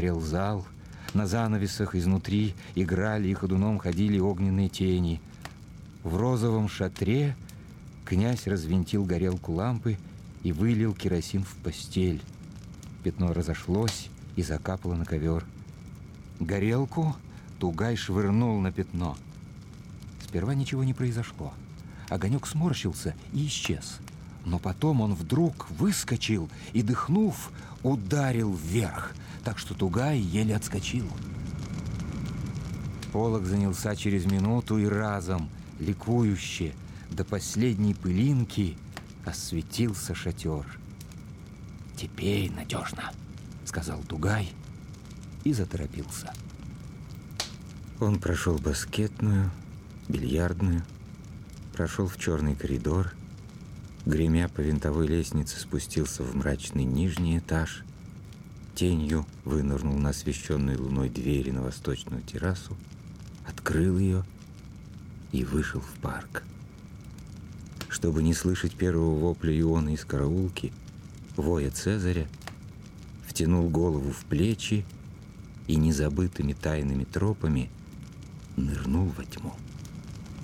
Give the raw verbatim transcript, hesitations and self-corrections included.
горел зал. На занавесах изнутри играли и ходуном ходили огненные тени. В розовом шатре князь развинтил горелку лампы и вылил керосин в постель. Пятно разошлось и закапало на ковер. Горелку Тугай швырнул на пятно. Сперва ничего не произошло. Огонек сморщился и исчез. Но потом он вдруг выскочил и, дыхнув, ударил вверх, так что Тугай еле отскочил. Полог занялся через минуту и разом, ликующе, до последней пылинки осветился шатер. «Теперь надежно», — сказал Тугай и заторопился. Он прошел баскетную, бильярдную, прошел в черный коридор, гремя по винтовой лестнице спустился в мрачный нижний этаж, тенью вынырнул на освещенную луной двери на восточную террасу, открыл ее и вышел в парк. Чтобы не слышать первого вопля Иона из караулки, воя Цезаря, втянул голову в плечи и незабытыми тайными тропами нырнул во тьму.